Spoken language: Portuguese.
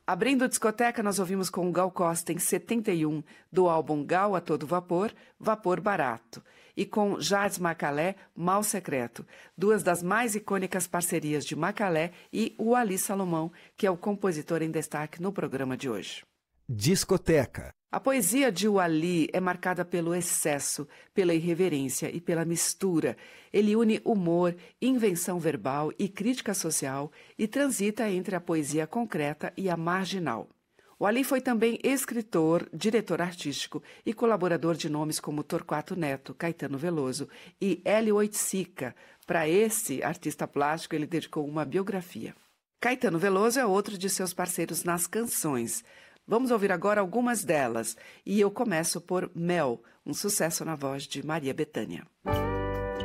Abrindo a discoteca, nós ouvimos com o Gal Costa em 71, do álbum Gal a Todo Vapor, Vapor Barato. E com Jardim Macalé, Mal Secreto, duas das mais icônicas parcerias de Macalé e o Ali Salomão, que é o compositor em destaque no programa de hoje. Discoteca. A poesia de Wally é marcada pelo excesso, pela irreverência e pela mistura. Ele une humor, invenção verbal e crítica social e transita entre a poesia concreta e a marginal. Wally foi também escritor, diretor artístico e colaborador de nomes como Torquato Neto, Caetano Veloso e Hélio Oiticica. Para esse artista plástico, ele dedicou uma biografia. Caetano Veloso é outro de seus parceiros nas canções. Vamos ouvir agora algumas delas, e eu começo por Mel, um sucesso na voz de Maria Bethânia.